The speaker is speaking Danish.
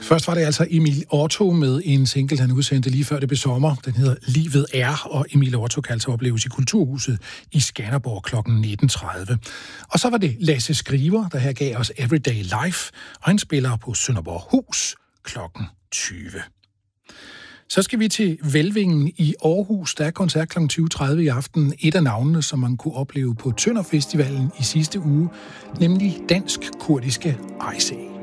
Først var det altså Emil Otto med en single, han udsendte lige før det blev sommer. Den hedder Livet er, og Emil Otto kan altså opleves i Kulturhuset i Skanderborg kl. 19.30. Og så var det Lasse Skriver, der her gav os Everyday Life, og han spiller på Sønderborg Hus kl. 20. Så skal vi til Velvingen i Aarhus. Der er koncert kl. 20.30 i aften. Et af navnene, som man kunne opleve på Tønder Festivalen i sidste uge, nemlig dansk-kurdiske Aysel.